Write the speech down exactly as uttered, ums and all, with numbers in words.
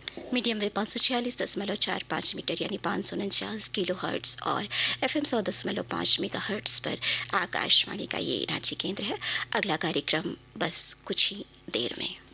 Medium wave पाँच सौ छियालीस दशमलव चार पाँच मीटर यानी पाँच सौ उनचास किलो हर्ट्स और एफएम सौ दशमलव पाँच मेगा हर्ट्स पर आकाशवाणी का ये रांची केंद्र है। अगला कार्यक्रम बस कुछ ही देर में।